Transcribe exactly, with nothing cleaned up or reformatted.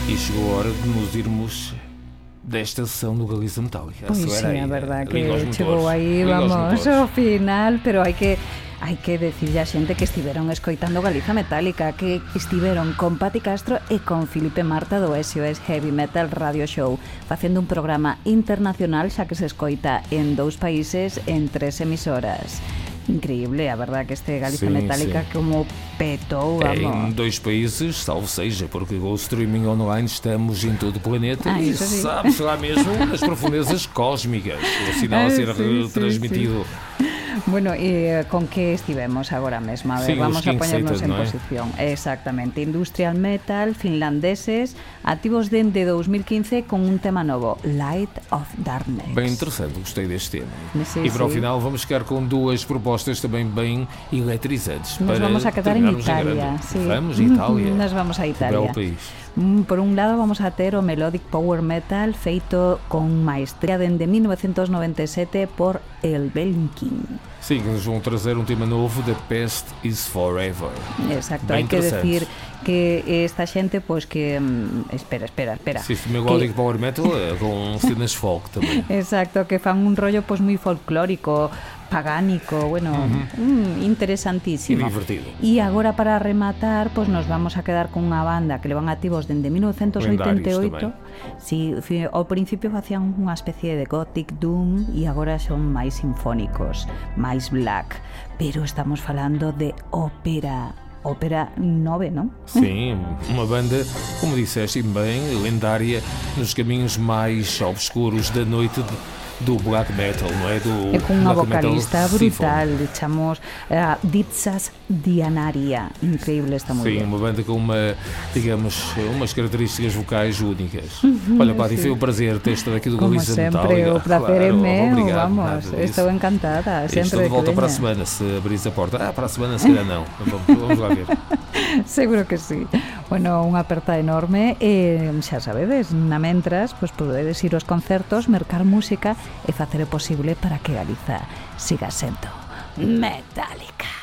E chegou a hora de nos irmos desta sessão do Galiza Metálica. Pois sim, é verdade que chegou aí, vamos ao final, pero hai que hai que decirlle a xente que estiveron escoitando Galiza Metálica, que estiveron con Pati Castro e con Filipe Marta do S O S Heavy Metal Radio Show, facendo un programa internacional xa que se escoita en dous países en tres emisoras. Increíble, a verdade que este Galiza sim, Metálica sim. como petou, vamos. Em dois países, salvo seja, porque com o streaming online estamos em todo o planeta ah, e sabe-se lá mesmo nas profundezas cósmicas, o sinal a ser sim, transmitido. Sim, sim. Bueno, e con que estivemos agora mesmo? A ver, sí, vamos a poñernos en posición. Exactamente, Industrial Metal, finlandeses, activos dende dos mil quince con un tema novo, Light of Darkness. Bem interessante, gostei deste tema. Sí, e para sí. o final vamos ficar com duas propostas também bem eletrizantes. Nos para vamos a quedar en Italia. Sí. Vamos a Itália. Nos vamos a Italia. Belo país. Por un lado vamos a ter o Melodic Power Metal feito con maestría dende mil novecientos noventa e sete por El Belkin. Sim, nos vão trazer um tema novo, The Past is Forever. Exacto, hai que decir que esta xente, pois que... Espera, espera, espera. Sí, Melodic que... Power Metal é con cenas folk tamén. Exacto, que fan un rollo pois moi folclórico, pagánico, bueno, uh-huh. mm, interesantísimo. E divertido. E agora para rematar, pois nos vamos a quedar con unha banda que levan activos dende mil novecientos oitenta e oito. Si, sí, ao principio facían unha especie de gothic doom e agora son máis sinfónicos, máis black, pero estamos falando de ópera. Ópera nove, non? Sim, uma banda, como disseste bem, lendária nos caminhos mais obscuros da noite de do black metal, non é? Do é con unha vocalista brutal, chamamos uh, Ditsas Dianaria, increíble esta mulher. Sim, uma banda com uma, digamos, umas características vocais únicas. Uhum, olha, Pati, foi um prazer ter estado aqui do Galiza Metálica. Como sempre, o prazer claro, é meu, obrigado, vamos, estou encantada. Sempre estou de volta para a semana, se abris a porta. Ah, para a semana se calhar não, vamos, vamos lá ver. Seguro que sí. Bueno, unha aperta enorme e xa sabedes, na mentras, pois podedes ir aos concertos, mercar música e facer o posible para que Galiza siga sendo metálica.